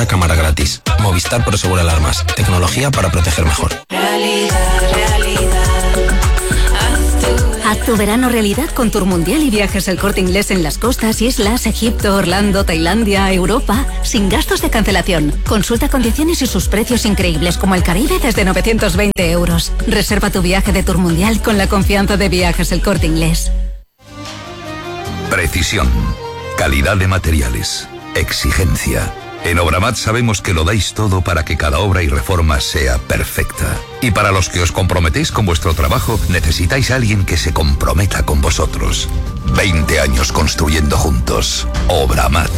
cámara gratis. Movistar Prosegur Alarmas. Tecnología para proteger mejor. Haz tu verano realidad con Tour Mundial y Viajes El Corte Inglés en las costas, islas, Egipto, Orlando, Tailandia, Europa, sin gastos de cancelación. Consulta condiciones y sus precios increíbles como el Caribe desde 920 euros. Reserva tu viaje de Tour Mundial con la confianza de Viajes El Corte Inglés. Precisión, calidad de materiales, exigencia. En Obramat sabemos que lo dais todo para que cada obra y reforma sea perfecta. Y para los que os comprometéis con vuestro trabajo, necesitáis a alguien que se comprometa con vosotros. 20 años construyendo juntos. Obramat.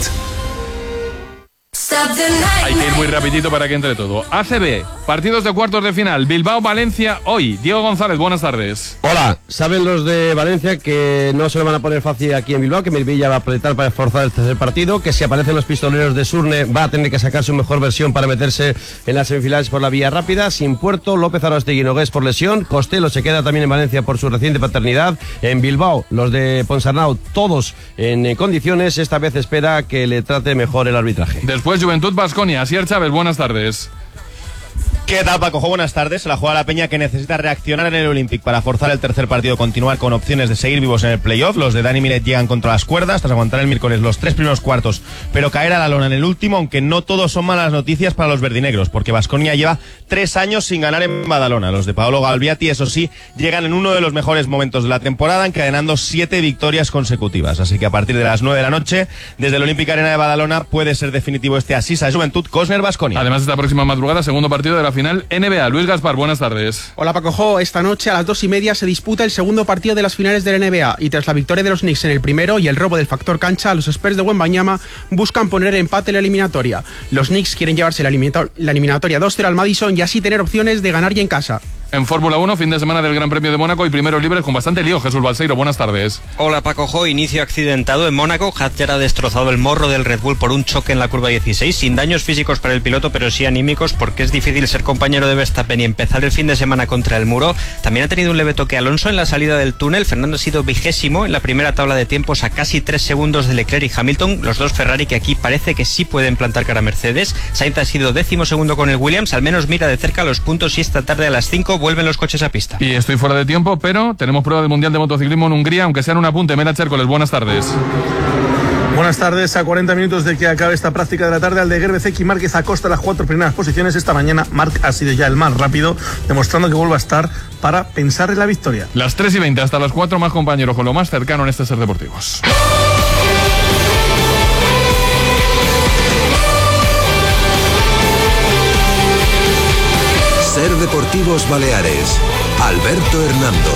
Hay que ir muy rapidito para que entre todo. ACB, partidos de cuartos de final. Bilbao-Valencia hoy. Diego González, buenas tardes. Hola, saben los de Valencia que no se lo van a poner fácil aquí en Bilbao, que Melilla va a apretar para esforzar el tercer partido, que si aparecen los pistoleros de Surne va a tener que sacar su mejor versión para meterse en las semifinales por la vía rápida. Sin Puerto, López Arostegui Nogués por lesión, Costello se queda también en Valencia por su reciente paternidad. En Bilbao, los de Ponsarnau, todos en condiciones. Esta vez espera que le trate mejor el arbitraje. Después Juventud Baskonia. Asier Chávez, buenas tardes. ¿Qué tal, Paco? Buenas tardes. Se la juega la Peña, que necesita reaccionar en el Olympic para forzar el tercer partido, continuar con opciones de seguir vivos en el playoff. Los de Dani Miret llegan contra las cuerdas tras aguantar el miércoles los 3 primeros cuartos, pero caer a la lona en el último, aunque no todos son malas noticias para los verdinegros, porque Baskonia lleva 3 años sin ganar en Badalona. Los de Paolo Galbiati, eso sí, llegan en uno de los mejores momentos de la temporada, encadenando 7 victorias consecutivas. Así que a partir de las 9 de la noche, desde el Olympic Arena de Badalona, puede ser definitivo este Asisa de Juventud Cosner Baskonia. Además, esta próxima madrugada, segundo partido de la final NBA. Luis Gaspar, buenas tardes. Hola, Paco. Esta noche a las 2:30 se disputa el segundo partido de las finales de la NBA, y tras la victoria de los Knicks en el primero y el robo del factor cancha, los Spurs de Wembanyama buscan poner empate en la eliminatoria. Los Knicks quieren llevarse la eliminatoria 2-0 al Madison y así tener opciones de ganar ya en casa. En Fórmula 1, fin de semana del Gran Premio de Mónaco y primeros libres con bastante lío. Jesús Balseiro, buenas tardes. Hola, Paco. Inicio accidentado en Mónaco. Hatcher ha destrozado el morro del Red Bull por un choque en la curva 16, sin daños físicos para el piloto, pero sí anímicos, porque es difícil ser compañero de Verstappen y empezar el fin de semana contra el muro. También ha tenido un leve toque Alonso en la salida del túnel. Fernando ha sido 20º en la primera tabla de tiempos, a casi 3 segundos de Leclerc y Hamilton, los dos Ferrari que aquí parece que sí pueden plantar cara a Mercedes. Sainz ha sido 12º con el Williams. Al menos mira de cerca los puntos y esta tarde a las 5 vuelven los coches a pista. Y estoy fuera de tiempo, pero tenemos prueba del Mundial de Motociclismo en Hungría, aunque sea en un apunte. Mera Chércoles, buenas tardes. Buenas tardes. A 40 minutos de que acabe esta práctica de la tarde, Aldeguer, Bezzecchi y Márquez acosta las 4 primeras posiciones. Esta mañana Marc ha sido ya el más rápido, demostrando que vuelve a estar para pensar en la victoria. Las 3:20 hasta las 4, más compañeros con lo más cercano en este Ser Deportivos. Ser Deportivos Baleares. Alberto Hernando.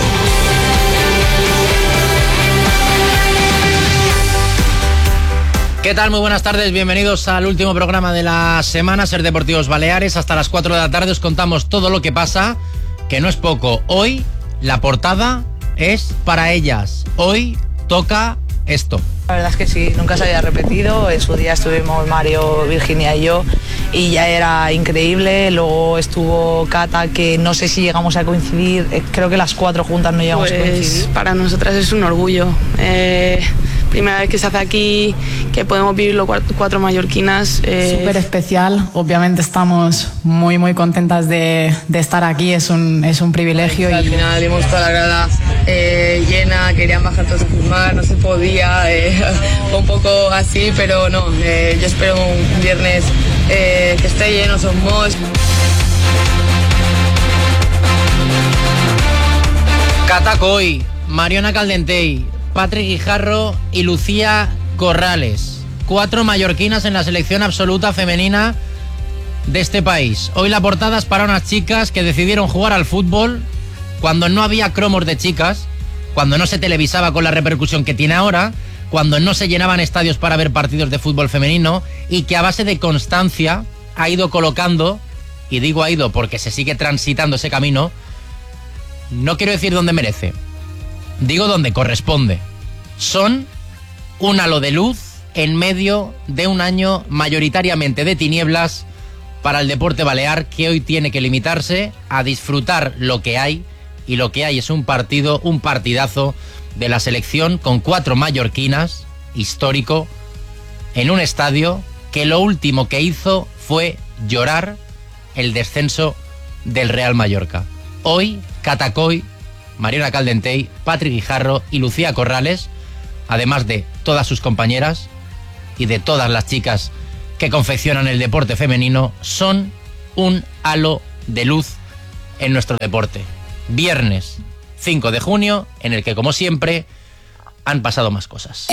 ¿Qué tal? Muy buenas tardes, bienvenidos al último programa de la semana, Ser Deportivos Baleares. Hasta las 4 de la tarde os contamos todo lo que pasa, que no es poco. Hoy la portada es para ellas. Hoy toca esto. La verdad es que sí, nunca se había repetido. En su día estuvimos Mario, Virginia y yo, y ya era increíble. Luego estuvo Cata, que no sé si llegamos a coincidir, creo que las 4 juntas no llegamos a coincidir. Para nosotras es un orgullo. Primera vez que se hace aquí, que podemos vivir los 4 mallorquinas. Súper especial, obviamente estamos muy contentas de estar aquí, es un privilegio. Al final vimos toda la grada llena, querían bajar todos a firmar, no se podía, fue un poco así, pero no, yo espero un viernes que esté lleno, somos. Cata Coy, Mariona Caldentey, Patrick Guijarro y Lucía Corrales. 4 mallorquinas en la selección absoluta femenina de este país. Hoy la portada es para unas chicas que decidieron jugar al fútbol cuando no había cromos de chicas, cuando no se televisaba con la repercusión que tiene ahora, cuando no se llenaban estadios para ver partidos de fútbol femenino, y que a base de constancia ha ido colocando, y digo ha ido porque se sigue transitando ese camino, no quiero decir donde merece, digo donde corresponde. Son un halo de luz en medio de un año mayoritariamente de tinieblas para el deporte balear, que hoy tiene que limitarse a disfrutar lo que hay, y lo que hay es un partidazo de la selección con 4 mallorquinas, histórico, en un estadio que lo último que hizo fue llorar el descenso del Real Mallorca. Hoy, Cata Coll, Mariona Caldentey, Patrick Guijarro y Lucía Corrales, además de todas sus compañeras y de todas las chicas que confeccionan el deporte femenino, son un halo de luz en nuestro deporte. Viernes 5 de junio, en el que, como siempre, han pasado más cosas.